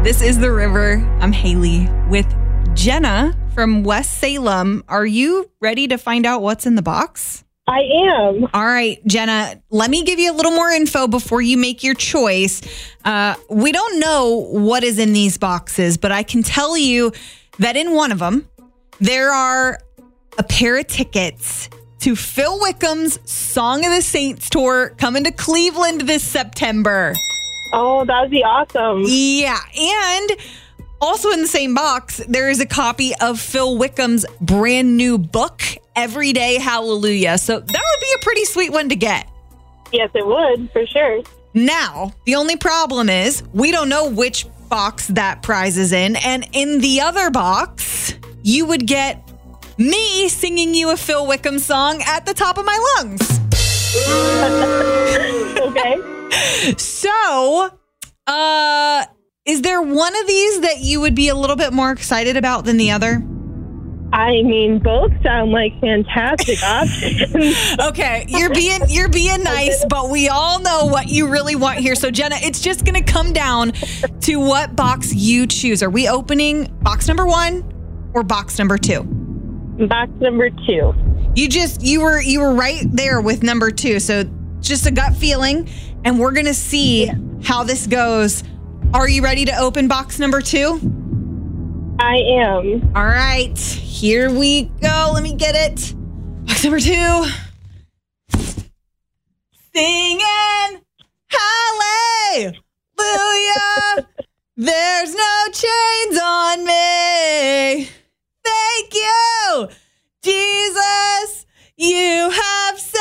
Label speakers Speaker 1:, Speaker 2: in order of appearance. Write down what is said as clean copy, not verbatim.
Speaker 1: This is The River. I'm Haley with Jenna from West Salem. Are you ready to find out what's in the box?
Speaker 2: I am.
Speaker 1: All right, Jenna, let me give you a little more info before you make your choice. We don't know what is in these boxes, but I can tell you that in one of them, there are a pair of tickets to Phil Wickham's Song of the Saints tour coming to Cleveland this September.
Speaker 2: Oh, that would be awesome.
Speaker 1: Yeah, and also in the same box, there is a copy of Phil Wickham's brand new book, Everyday Hallelujah. So that would be a pretty sweet one to get.
Speaker 2: Yes, it would, for sure.
Speaker 1: Now, the only problem is we don't know which box that prize is in. And in the other box, you would get me singing you a Phil Wickham song at the top of my lungs.
Speaker 2: Okay.
Speaker 1: So, is there one of these that you would be a little bit more excited about than the other?
Speaker 2: I mean, both sound like fantastic options.
Speaker 1: Okay, you're being nice, but we all know what you really want here. So, Jenna, it's just going to come down to what box you choose. Are we opening box number 1 or box number 2?
Speaker 2: Box number 2.
Speaker 1: You were right there with number 2. So, just a gut feeling, and we're going to see how this goes. Are you ready to open box number 2?
Speaker 2: I am.
Speaker 1: All right, here we go. Let me get it. Box number 2.